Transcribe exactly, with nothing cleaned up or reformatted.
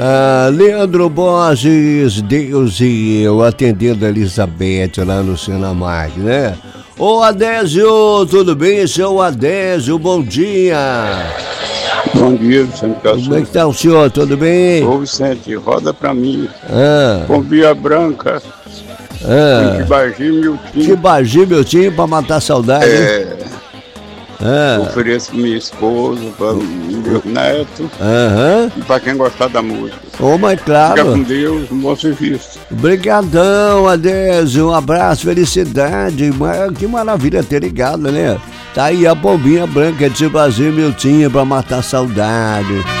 Ah, Leandro Borges, Deus e eu, atendendo a Elizabeth lá no Sinamag, né? Ô Adésio, tudo bem? Seu Adésio, bom dia. Bom dia, Vicente Cassio. Como é que tá o senhor? Tudo bem? Ô Vicente, roda pra mim. Ah. Com Via Branca. Ah. Com Tibagi Miltinho. Tibagi Miltinho pra matar a saudade. É. Ah. Ofereço pra minha esposa, para meu neto. Aham. E pra quem gostar da música. Ô, mas claro. Fica com Deus, um bom serviço. Obrigadão, Adésio. Um abraço, felicidade. Que maravilha ter ligado, né? Tá aí a bombinha branca de Tibagi Miltinho pra matar a saudade.